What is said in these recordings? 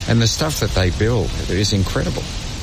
And the stuff that they build is incredible.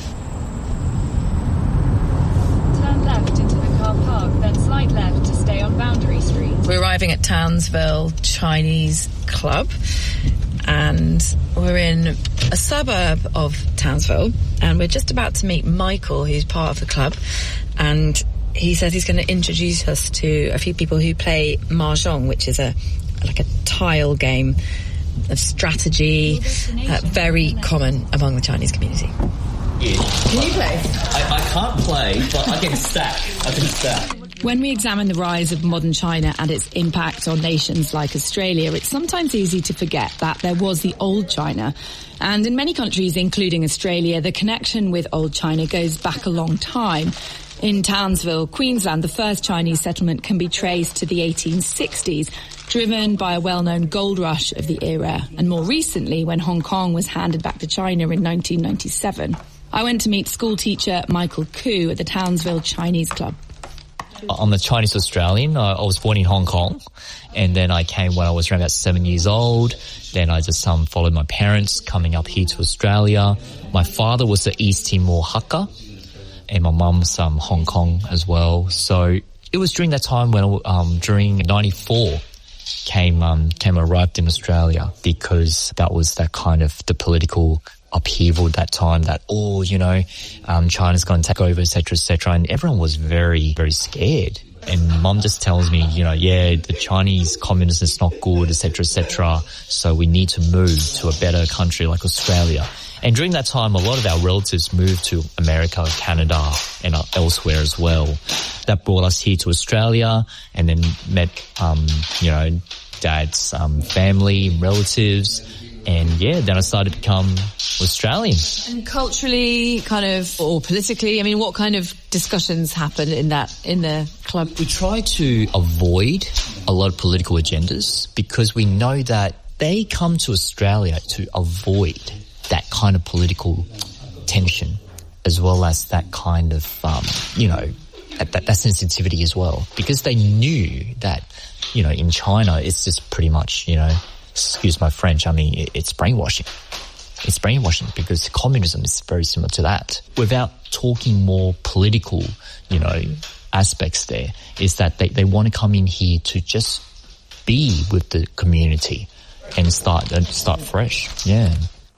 Turn left into the car park, then slide left to stay on Boundary Street. We're arriving at Townsville Chinese Club, and we're in a suburb of Townsville, and we're just about to meet Michael, who's part of the club, and he says he's going to introduce us to a few people who play Mahjong, which is like a tile game of strategy, very common among the Chinese community. Yeah. Can you play? I can't play, but I can stack. When we examine the rise of modern China and its impact on nations like Australia, it's sometimes easy to forget that there was the old China. And in many countries, including Australia, the connection with old China goes back a long time. In Townsville, Queensland, the first Chinese settlement can be traced to the 1860s, driven by a well-known gold rush of the era, and more recently when Hong Kong was handed back to China in 1997. I went to meet school teacher Michael Koo at the Townsville Chinese Club. I'm a Chinese Australian. I was born in Hong Kong, and then I came when I was around about 7 years old. Then I just followed my parents coming up here to Australia. My father was an East Timor Hakka, and my mum's Hong Kong as well. So it was during that time when during 94 came arrived in Australia, because that was that kind of the political upheaval at that time, that China's going to take over, etc., and everyone was very, very scared. And mum just tells me, the Chinese communism is not good, etc., so we need to move to a better country like Australia. And during that time, a lot of our relatives moved to America, Canada, and elsewhere as well. That brought us here to Australia, and then met, Dad's family and relatives. And then I started to become Australian. And culturally, or politically, what kind of discussions happen in the club? We try to avoid a lot of political agendas, because we know that they come to Australia to avoid that kind of political tension, as well as that kind of, that sensitivity as well. Because they knew that, in China, it's just pretty much, excuse my French, it's brainwashing. It's brainwashing, because communism is very similar to that. Without talking more political, aspects there, is that they want to come in here to just be with the community and start fresh. Yeah.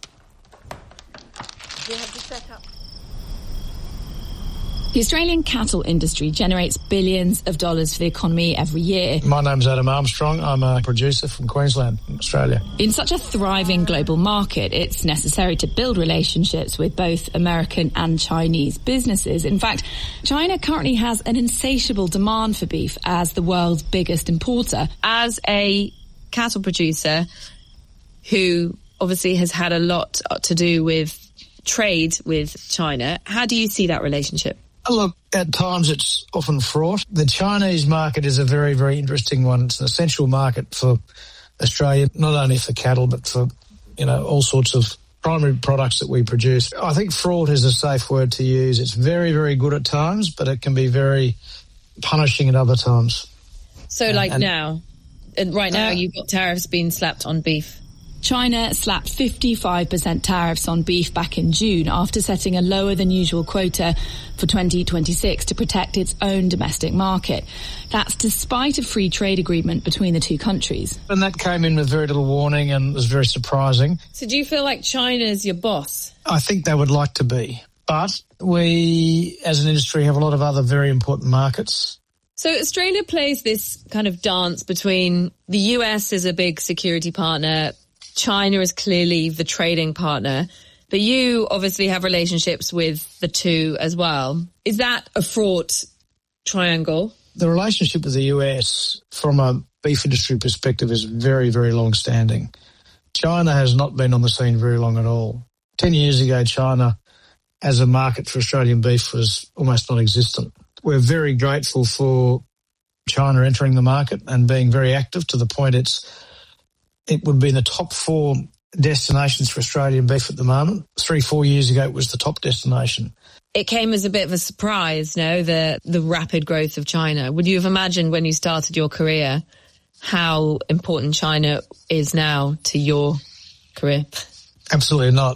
The Australian cattle industry generates billions of dollars for the economy every year. My name's Adam Armstrong. I'm a producer from Queensland, Australia. In such a thriving global market, it's necessary to build relationships with both American and Chinese businesses. In fact, China currently has an insatiable demand for beef as the world's biggest importer. As a cattle producer who obviously has had a lot to do with trade with China, how do you see that relationship? Look, at times it's often fraught. The Chinese market is a very, very interesting one. It's an essential market for Australia, not only for cattle, but for, all sorts of primary products that we produce. I think fraught is a safe word to use. It's very, very good at times, but it can be very punishing at other times. So right now, you've got tariffs being slapped on beef. China slapped 55% tariffs on beef back in June after setting a lower than usual quota for 2026 to protect its own domestic market. That's despite a free trade agreement between the two countries. And that came in with very little warning and was very surprising. So do you feel like China's your boss? I think they would like to be. But we, as an industry, have a lot of other very important markets. So Australia plays this kind of dance between the US as a big security partner, China is clearly the trading partner, but you obviously have relationships with the two as well. Is that a fraught triangle? The relationship with the US from a beef industry perspective is very, very long-standing. China has not been on the scene very long at all. 10 years ago, China as a market for Australian beef was almost non-existent. We're very grateful for China entering the market and being very active to the point it would be in the top 4 destinations for Australian beef at the moment. 3-4 years ago, it was the top destination. It came as a bit of a surprise, no, the rapid growth of China. Would you have imagined when you started your career how important China is now to your career? Absolutely not.